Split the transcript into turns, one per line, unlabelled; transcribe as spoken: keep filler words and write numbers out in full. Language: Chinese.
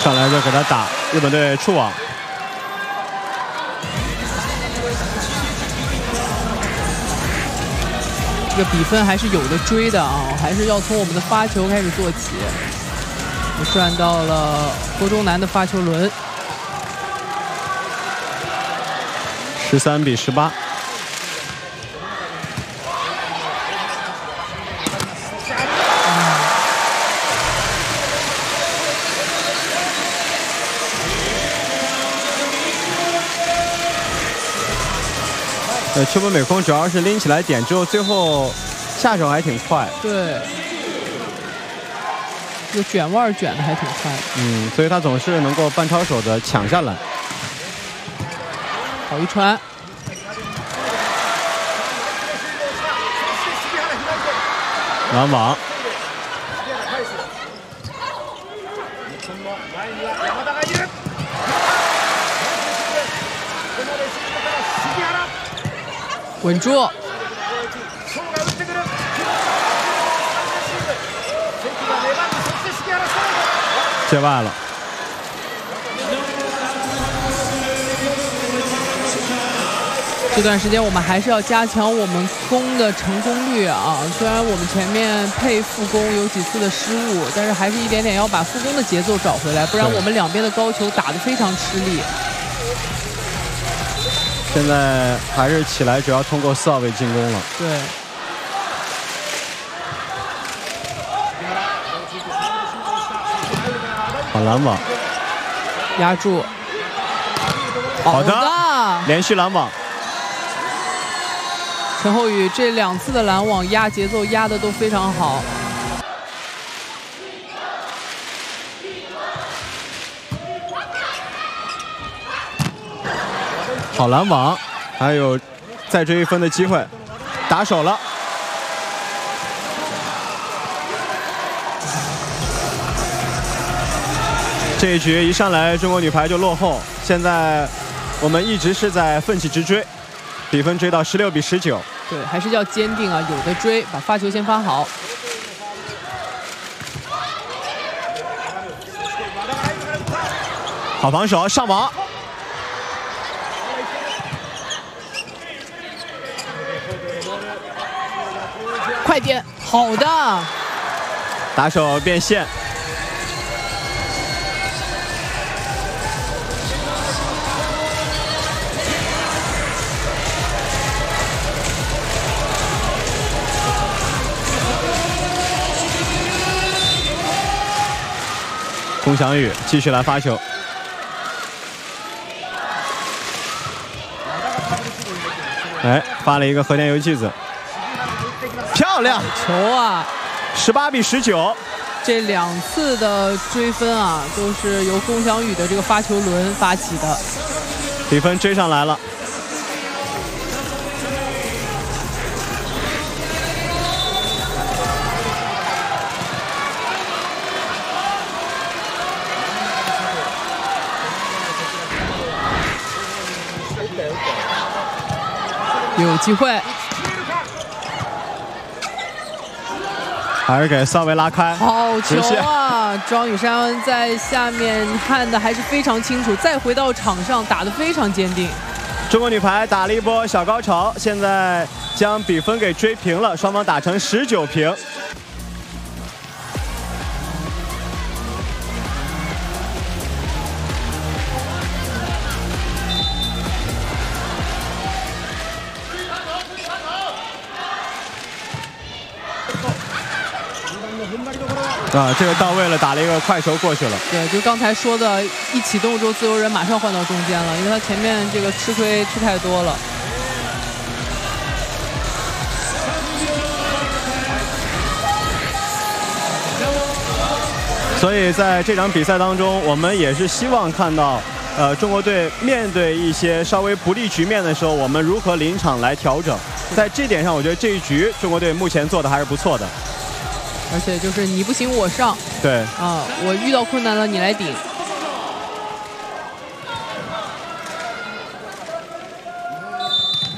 上来就给他打，日本队触网。
这个比分还是有的追的啊，还是要从我们的发球开始做起。我转到了郭忠南的发球轮，
十三比十八。 呃，秋本美空主要是拎起来点之后，最后下手还挺快。
对，这个卷腕卷的还挺快。
嗯，所以他总是能够半抄手的抢下来。
好一传，
拦网。
稳住，
界外了。
这段时间我们还是要加强我们攻的成功率啊！虽然我们前面配副攻有几次的失误，但是还是一点点要把副攻的节奏找回来，不然我们两边的高球打得非常吃力。
现在还是起来，主要通过四号位进攻了。
对。
好拦网，
压住。
好的，连续拦网。
陈后宇这两次的拦网压节奏压的都非常好。
好拦网，还有再追一分的机会，打手了。这一局一上来，中国女排就落后。现在我们一直是在奋起直追，比分追到十六比十九。
对，还是要坚定啊，有的追，把发球先发好。
好防守，上网。
快点，好的，
打手变线，龚翔宇继续来发球，哎，发了一个和田由纪子。 漂亮
球啊！
十八比十九，
这两次的追分啊，都是由龚翔宇的这个发球轮发起的，
比分追上来了。
有机会。
还是给萨维拉开，
好球啊！庄雨珊在下面看的还是非常清楚，再回到场上打得非常坚定。
中国女排打了一波小高潮，现在将比分给追平了，双方打成十九平。啊，这个到位了，打了一个快球过去了。
对，就刚才说的，一启动之后，自由人马上换到中间了，因为他前面这个吃亏吃太多了。
所以在这场比赛当中，我们也是希望看到，呃，中国队面对一些稍微不利局面的时候，我们如何临场来调整。在这点上，我觉得这一局中国队目前做的还是不错的。
而且就是你不行我上，
对
啊，我遇到困难了你来顶，